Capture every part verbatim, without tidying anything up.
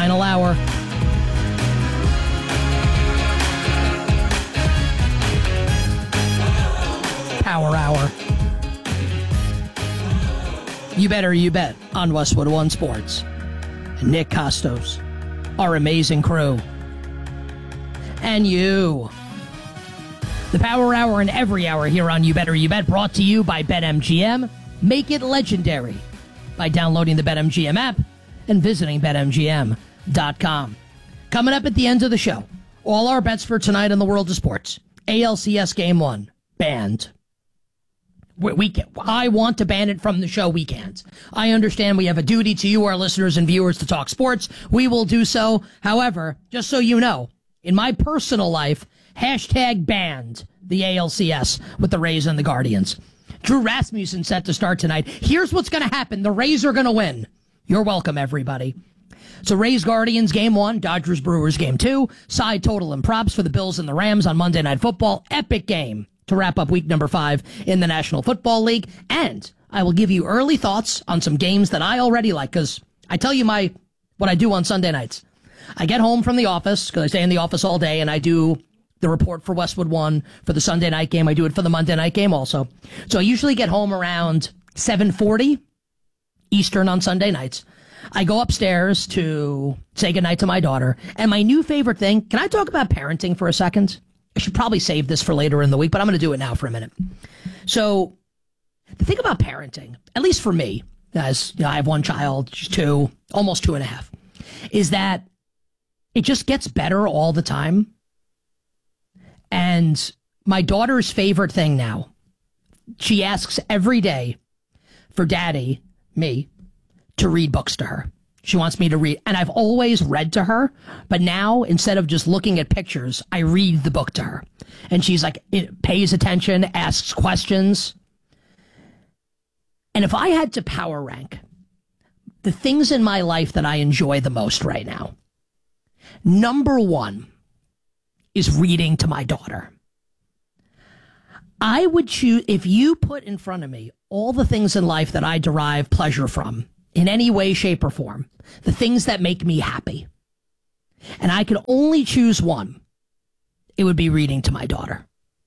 Final hour. Power hour. You better, you bet on Westwood One Sports. And Nick Costos, our amazing crew. And you. The Power Hour and every hour here on You Better You Bet, brought to you by BetMGM. Make it legendary by downloading the BetMGM app and visiting Bet M G M dot com. Coming up at the end of the show, all our bets for tonight in the world of sports. A L C S Game one, banned. We, we can, I want to ban it from the show. We can't. I understand we have a duty to you, our listeners and viewers, to talk sports. We will do so. However, just so you know, in my personal life, hashtag banned the A L C S with the Rays and the Guardians. Drew Rasmussen set to start tonight. Here's what's going to happen. The Rays are going to win. You're welcome, everybody. So Rays Guardians game one, Dodgers Brewers game two, side total and props for the Bills and the Rams on Monday Night Football. Epic game to wrap up week number five in the National Football League. And I will give you early thoughts on some games that I already like, because I tell you my what I do on Sunday nights. I get home from the office, because I stay in the office all day, and I do the report for Westwood One for the Sunday night game. I do it for the Monday night game also. So I usually get home around seven forty Eastern on Sunday nights. I go upstairs to say goodnight to my daughter. And my new favorite thing, can I talk about parenting for a second? I should probably save this for later in the week, but I'm going to do it now for a minute. So the thing about parenting, at least for me, as you know, I have one child, she's two, almost two and a half, is that it just gets better all the time. And my daughter's favorite thing now, she asks every day for daddy, me, to read books to her. She wants me to read. And I've always read to her. But now, instead of just looking at pictures, I read the book to her. And she's like, it pays attention, asks questions. And if I had to power rank the things in my life that I enjoy the most right now, number one is reading to my daughter. I would choose, if you put in front of me all the things in life that I derive pleasure from, in any way, shape, or form, the things that make me happy, and I could only choose one, it would be reading to my daughter.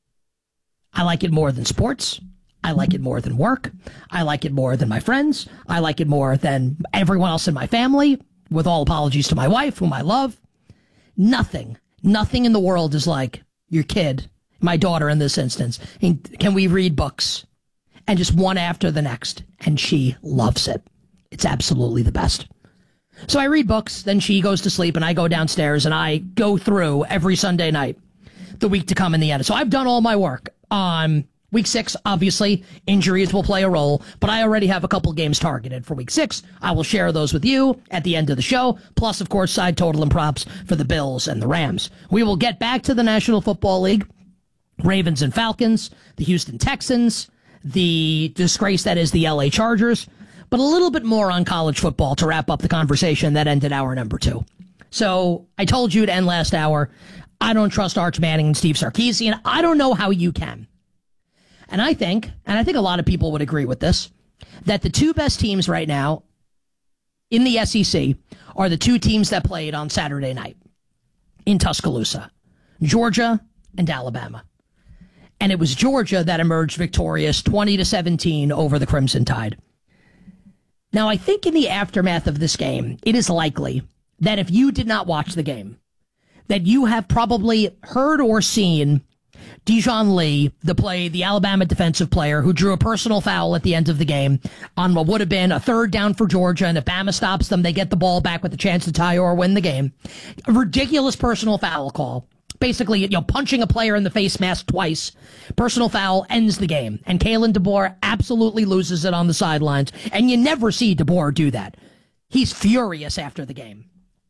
I like it more than sports. I like it more than work. I like it more than my friends. I like it more than everyone else in my family, with all apologies to my wife, whom I love. Nothing, nothing in the world is like your kid, my daughter in this instance. And can we read books? And just one after the next. And she loves it. It's absolutely the best. So I read books, then she goes to sleep, and I go downstairs, and I go through every Sunday night, the week to come in the end. So I've done all my work on week six. Obviously, injuries will play a role, but I already have a couple games targeted for week six. I will share those with you at the end of the show, plus, of course, side total and props for the Bills and the Rams. We will get back to the National Football League, Ravens and Falcons, the Houston Texans, the disgrace that is the L A Chargers, but a little bit more on college football to wrap up the conversation that ended hour number two. So I told you to end last hour, I don't trust Arch Manning and Steve Sarkisian. I don't know how you can. And I think, and I think a lot of people would agree with this, that the two best teams right now in the S E C are the two teams that played on Saturday night in Tuscaloosa, Georgia and Alabama. And it was Georgia that emerged victorious twenty to seventeen over the Crimson Tide. Now, I think in the aftermath of this game, it is likely that if you did not watch the game, that you have probably heard or seen Dijon Lee, the play, the Alabama defensive player who drew a personal foul at the end of the game on what would have been a third down for Georgia. And if Bama stops them, they get the ball back with a chance to tie or win the game. A ridiculous personal foul call. Basically, you know, punching a player in the face mask twice. Personal foul ends the game. And Kalen DeBoer absolutely loses it on the sidelines. And you never see DeBoer do that. He's furious after the game.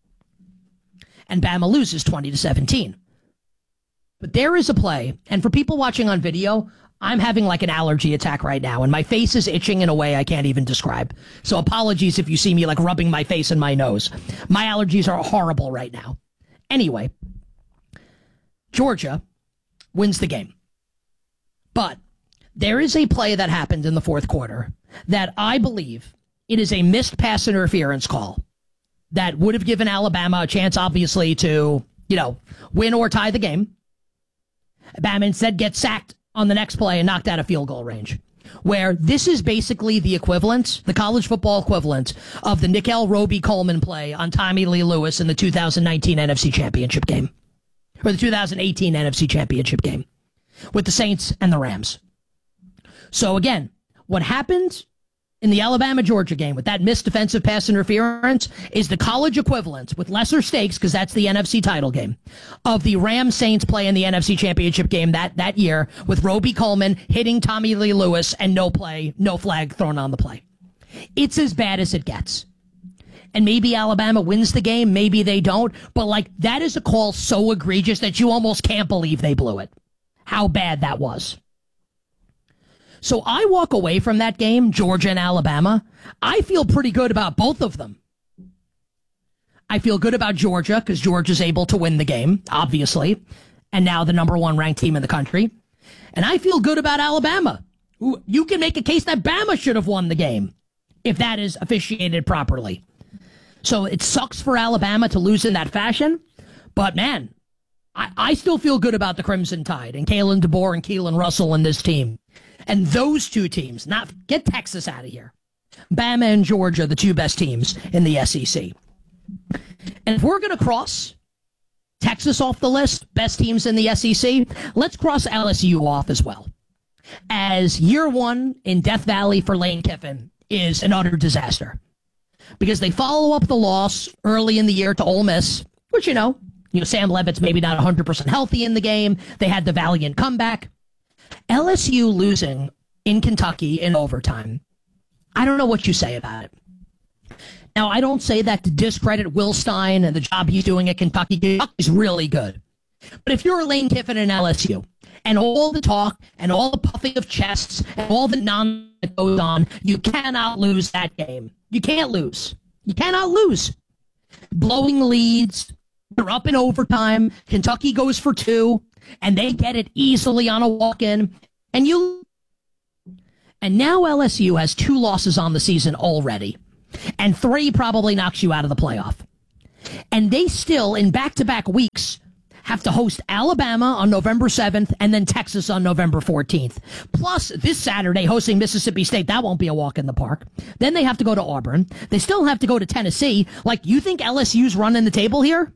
And Bama loses twenty to seventeen. But there is a play, and for people watching on video, I'm having like an allergy attack right now, and my face is itching in a way I can't even describe. So apologies if you see me like rubbing my face and my nose. My allergies are horrible right now. Anyway, Georgia wins the game. But there is a play that happened in the fourth quarter that I believe it is a missed pass interference call that would have given Alabama a chance, obviously, to, you know, win or tie the game. Bama instead gets sacked on the next play and knocked out of field goal range. Where this is basically the equivalent, the college football equivalent of the Nickel Roby Coleman play on Tommy Lee Lewis in the two thousand nineteen N F C Championship game. Or the two thousand eighteen N F C Championship game with the Saints and the Rams. So again, what happened in the Alabama-Georgia game with that missed defensive pass interference is the college equivalent with lesser stakes, because that's the N F C title game, of the Rams-Saints play in the N F C Championship game that, that year with Roby Coleman hitting Tommy Lee Lewis and no play, no flag thrown on the play. It's as bad as it gets. And maybe Alabama wins the game, maybe they don't, but like that is a call so egregious that you almost can't believe they blew it. How bad that was. So I walk away from that game, Georgia and Alabama. I feel pretty good about both of them. I feel good about Georgia because Georgia's able to win the game, obviously, and now the number one ranked team in the country. And I feel good about Alabama. You can make a case that Bama should have won the game if that is officiated properly. So it sucks for Alabama to lose in that fashion, but man, I, I still feel good about the Crimson Tide and Kalen DeBoer and Keelan Russell and this team. And those two teams, not get Texas out of here. Bama and Georgia, the two best teams in the S E C. And if we're going to cross Texas off the list, best teams in the S E C, let's cross L S U off as well. As year one in Death Valley for Lane Kiffin is an utter disaster. Because they follow up the loss early in the year to Ole Miss, which, you know, you know, Sam Levitt's maybe not one hundred percent healthy in the game. They had the valiant comeback. L S U losing in Kentucky in overtime. I don't know what you say about it. Now, I don't say that to discredit Will Stein and the job he's doing at Kentucky. Kentucky's really good. But if you're Lane Kiffin and L S U, and all the talk and all the puffing of chests and all the nonsense that goes on, you cannot lose that game. You can't lose. You cannot lose. Blowing leads. They're up in overtime. Kentucky goes for two, and they get it easily on a walk-in. And you, and now L S U has two losses on the season already, and three probably knocks you out of the playoff. And they still, in back-to-back weeks, have to host Alabama on November seventh and then Texas on November fourteenth. Plus, this Saturday, hosting Mississippi State. That won't be a walk in the park. Then they have to go to Auburn. They still have to go to Tennessee. Like, you think L S U's running the table here?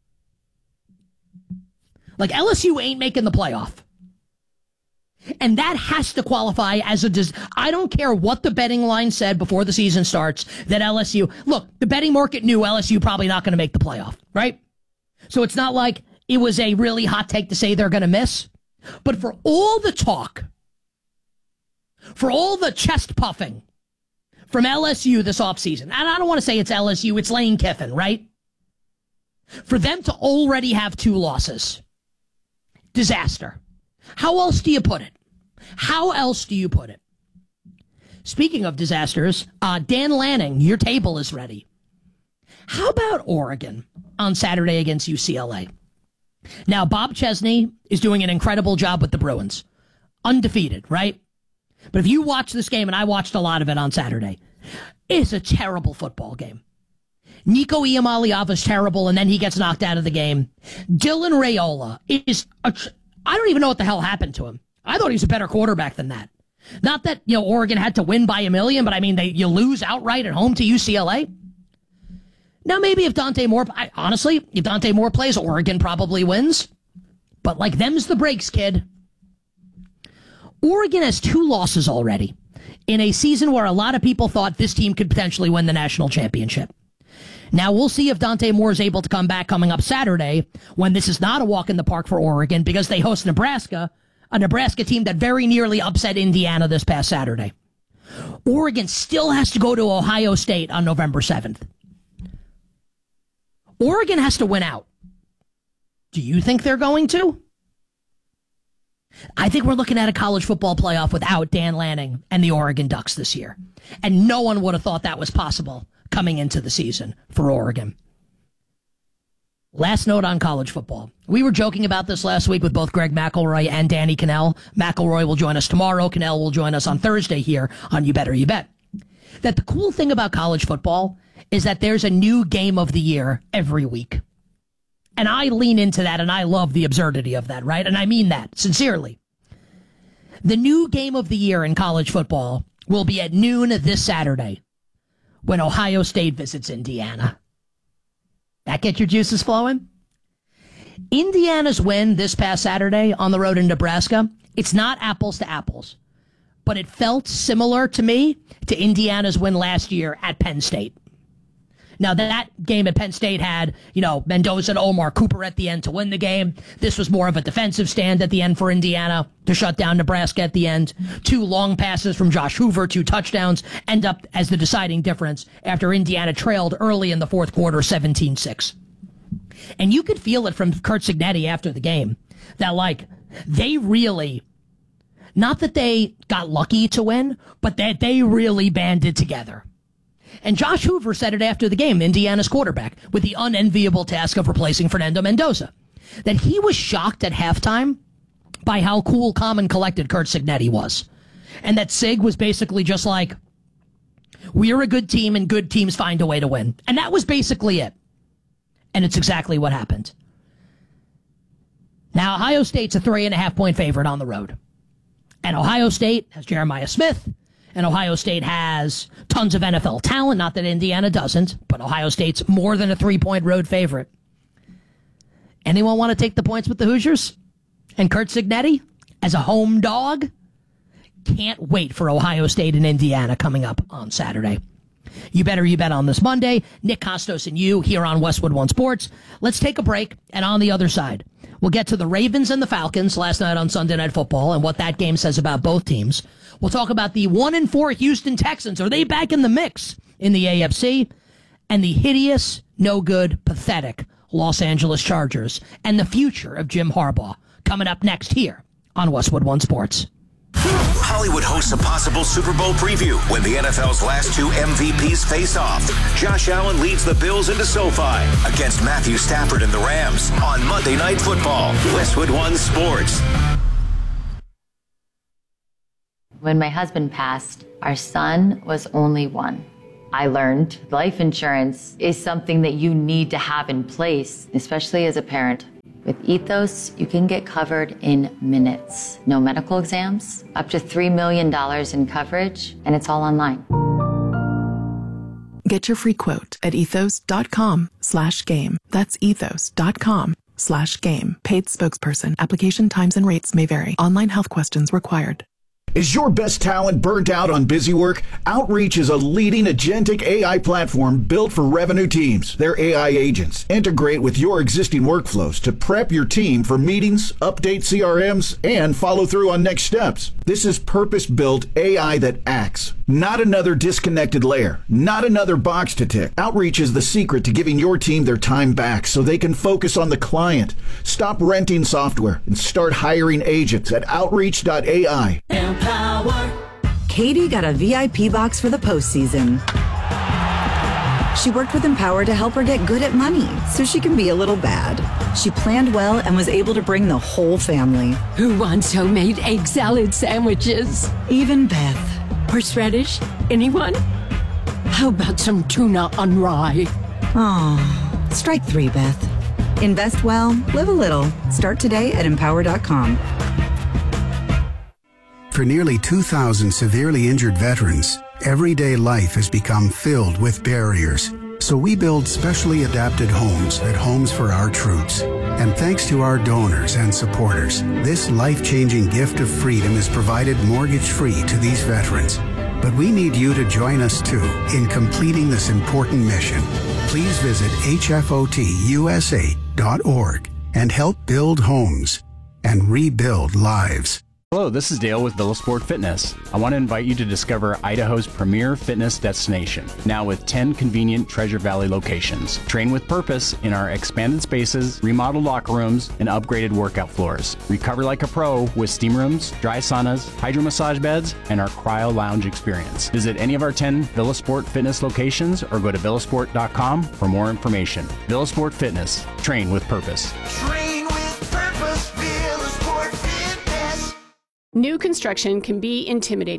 Like, L S U ain't making the playoff. And that has to qualify as a... Dis- I don't care what the betting line said before the season starts, that L S U... Look, the betting market knew L S U probably not going to make the playoff, right? So it's not like it was a really hot take to say they're going to miss. But for all the talk, for all the chest puffing from L S U this offseason, and I don't want to say it's L S U, it's Lane Kiffin, right? For them to already have two losses... Disaster. How else do you put it? How else do you put it? Speaking of disasters, uh, Dan Lanning, your table is ready. How about Oregon on Saturday against U C L A? Now, Bob Chesney is doing an incredible job with the Bruins. Undefeated, right? But if you watch this game, and I watched a lot of it on Saturday, it's a terrible football game. Nico Iamaleava's terrible, and then he gets knocked out of the game. Dylan Raiola is... A tr- I don't even know what the hell happened to him. I thought he was a better quarterback than that. Not that, you know, Oregon had to win by a million, but I mean, they you lose outright at home to U C L A. Now, maybe if Dante Moore... I, honestly, if Dante Moore plays, Oregon probably wins. But, like, them's the breaks, kid. Oregon has two losses already in a season where a lot of people thought this team could potentially win the national championship. Now, we'll see if Dante Moore is able to come back coming up Saturday when this is not a walk in the park for Oregon because they host Nebraska, a Nebraska team that very nearly upset Indiana this past Saturday. Oregon still has to go to Ohio State on November seventh. Oregon has to win out. Do you think they're going to? I think we're looking at a college football playoff without Dan Lanning and the Oregon Ducks this year. And no one would have thought that was possible coming into the season for Oregon. Last note on college football. We were joking about this last week with both Greg McElroy and Danny Cannell. McElroy will join us tomorrow. Cannell will join us on Thursday here on You Better You Bet. That the cool thing about college football is that there's a new game of the year every week. And I lean into that, and I love the absurdity of that, right? And I mean that sincerely. The new game of the year in college football will be at noon this Saturday when Ohio State visits Indiana. That get your juices flowing? Indiana's win this past Saturday on the road in Nebraska, it's not apples to apples, but it felt similar to me to Indiana's win last year at Penn State. Now, that game at Penn State had, you know, Mendoza and Omar Cooper at the end to win the game. This was more of a defensive stand at the end for Indiana to shut down Nebraska at the end. Two long passes from Josh Hoover, two touchdowns, end up as the deciding difference after Indiana trailed early in the fourth quarter, seventeen six. And you could feel it from Curt Cignetti after the game that, like, they really, not that they got lucky to win, but that they really banded together. And Josh Hoover said it after the game, Indiana's quarterback, with the unenviable task of replacing Fernando Mendoza, that he was shocked at halftime by how cool, calm, and collected Curt Cignetti was. And that Sig was basically just like, we're a good team and good teams find a way to win. And that was basically it. And it's exactly what happened. Now, Ohio State's a three and a half point favorite on the road. And Ohio State has Jeremiah Smith. And Ohio State has tons of N F L talent. Not that Indiana doesn't, but Ohio State's more than a three-point road favorite. Anyone want to take the points with the Hoosiers? And Curt Cignetti, as a home dog, can't wait for Ohio State and Indiana coming up on Saturday. You better you bet on this Monday. Nick Costos and you here on Westwood One Sports. Let's take a break, and on the other side, we'll get to the Ravens and the Falcons last night on Sunday Night Football and what that game says about both teams. We'll talk about the one and four Houston Texans. Are they back in the mix in the A F C? And the hideous, no good, pathetic Los Angeles Chargers and the future of Jim Harbaugh coming up next here on Westwood One Sports. Hollywood hosts a possible Super Bowl preview when the N F L's last two M V Ps face off. Josh Allen leads the Bills into SoFi against Matthew Stafford and the Rams on Monday Night Football. Westwood One Sports. When my husband passed, our son was only one. I learned life insurance is something that you need to have in place, especially as a parent. With Ethos, you can get covered in minutes. No medical exams, up to three million dollars in coverage, and it's all online. Get your free quote at ethos.com slash game. That's ethos.com slash game. Paid spokesperson. Application times and rates may vary. Online health questions required. Is your best talent burnt out on busy work? Outreach is a leading agentic A I platform built for revenue teams. Their A I agents integrate with your existing workflows to prep your team for meetings, update C R Ms, and follow through on next steps. This is purpose-built A I that acts, not another disconnected layer, not another box to tick. Outreach is the secret to giving your team their time back so they can focus on the client. Stop renting software and start hiring agents at outreach dot A I. Empower. Katie got a V I P box for the postseason. She worked with Empower to help her get good at money so she can be a little bad. She planned well and was able to bring the whole family. Who wants homemade egg salad sandwiches? Even Beth. Horseradish? Anyone? How about some tuna on rye? Oh, strike three, Beth. Invest well, live a little. Start today at empower dot com. For nearly two thousand severely injured veterans, everyday life has become filled with barriers. So we build specially adapted homes at Homes for Our Troops. And thanks to our donors and supporters, this life-changing gift of freedom is provided mortgage-free to these veterans. But we need you to join us, too, in completing this important mission. Please visit H F O T U S A dot org and help build homes and rebuild lives. Hello, this is Dale with Villasport Fitness. I want to invite you to discover Idaho's premier fitness destination, now with ten convenient Treasure Valley locations. Train with purpose in our expanded spaces, remodeled locker rooms, and upgraded workout floors. Recover like a pro with steam rooms, dry saunas, hydro massage beds, and our cryo lounge experience. Visit any of our ten Villasport Fitness locations or go to villasport dot com for more information. Villasport Fitness. Train with purpose. Train with purpose, Villasport Fitness. New construction can be intimidating.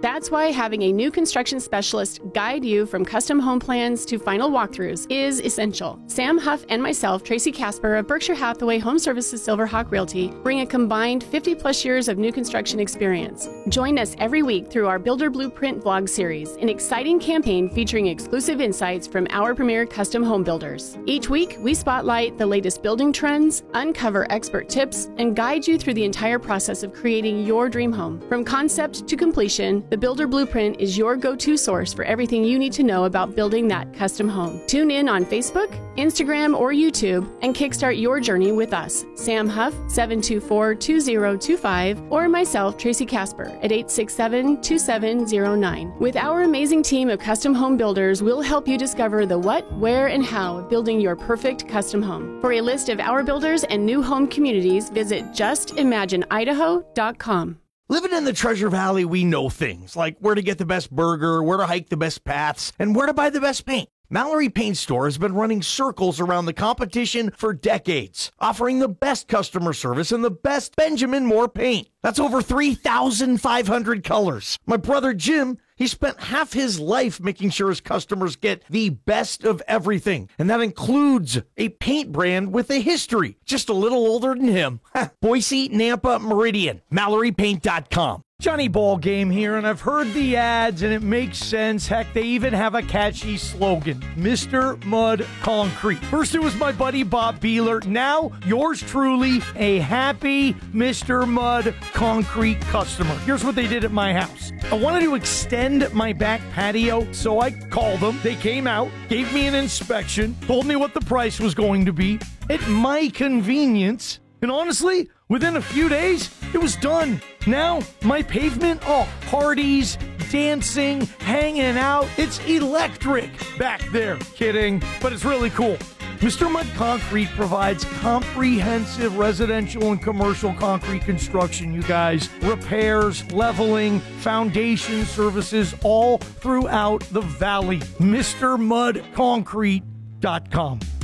That's why having a new construction specialist guide you from custom home plans to final walkthroughs is essential. Sam Huff and myself, Tracy Casper of Berkshire Hathaway Home Services Silverhawk Realty, bring a combined fifty plus years of new construction experience. Join us every week through our Builder Blueprint vlog series, an exciting campaign featuring exclusive insights from our premier custom home builders. Each week, we spotlight the latest building trends, uncover expert tips, and guide you through the entire process of creating your dream home. From concept to completion, the Builder Blueprint is your go-to source for everything you need to know about building that custom home. Tune in on Facebook, Instagram, or YouTube and kickstart your journey with us, Sam Huff, seven two four, two zero two five, or myself, Tracy Casper, at eight six seven, two seven zero nine. With our amazing team of custom home builders, we'll help you discover the what, where, and how of building your perfect custom home. For a list of our builders and new home communities, visit just imagine idaho dot com. Living in the Treasure Valley, we know things like where to get the best burger, where to hike the best paths, and where to buy the best paint. Mallory Paint Store has been running circles around the competition for decades, offering the best customer service and the best Benjamin Moore paint. That's over three thousand five hundred colors. My brother Jim, he spent half his life making sure his customers get the best of everything. And that includes a paint brand with a history, just a little older than him. Boise, Nampa, Meridian, Mallory Paint dot com. Johnny Ballgame here, and I've heard the ads, and it makes sense. Heck, they even have a catchy slogan, Mister Mud Concrete. First it was my buddy Bob Beeler. Now, yours truly, a happy Mister Mud Concrete customer. Here's what they did at my house. I wanted to extend my back patio, so I called them. They came out, gave me an inspection, told me what the price was going to be at my convenience, and honestly, within a few days, it was done. Now, my pavement, oh, parties, dancing, hanging out. It's electric back there. Kidding, but it's really cool. Mister Mud Concrete provides comprehensive residential and commercial concrete construction, you guys. Repairs, leveling, foundation services all throughout the valley. Mister Mud Concrete dot com.